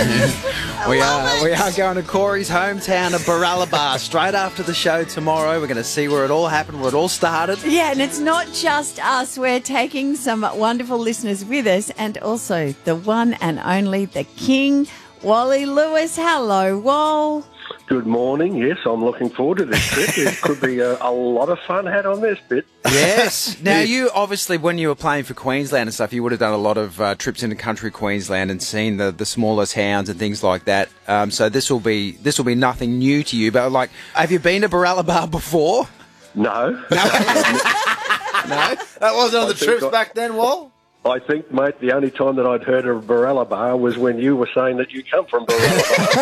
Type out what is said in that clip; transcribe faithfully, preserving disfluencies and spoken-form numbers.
we are we are going to Corey's hometown of Baralabar straight after the show tomorrow. We're going to see where it all happened, where it all started. Yeah, and it's not just us. We're taking some wonderful listeners with us, and also the one and only, the King, Wally Lewis. Hello, Wall. Good morning. Yes, I'm looking forward to this trip. It could be a, a lot of fun had on this bit. Yes. Now, you obviously, when you were playing for Queensland and stuff, you would have done a lot of uh, trips into country Queensland and seen the, the smaller towns and things like that. Um, so this will be this will be nothing new to you. But like, have you been to Baralabar before? No. No. No. That wasn't on I the think trips I- back then, Wal? I think, mate, the only time that I'd heard of Baralabar was when you were saying that you come from Baralabar.